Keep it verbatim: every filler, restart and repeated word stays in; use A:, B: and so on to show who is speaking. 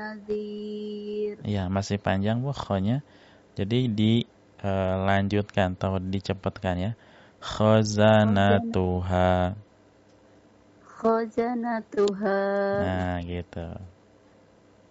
A: nadhir.
B: Iya, masih panjang Bu kho-nya. Jadi dilanjutkan atau dicepatkan ya. Khazanatuha.
A: Khazanatuha.
B: Nah, gitu.